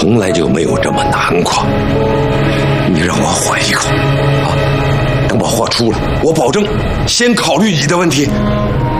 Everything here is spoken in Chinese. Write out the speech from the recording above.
从来就没有这么难过。你让我缓一口啊，等我货出了，我保证先考虑你的问题。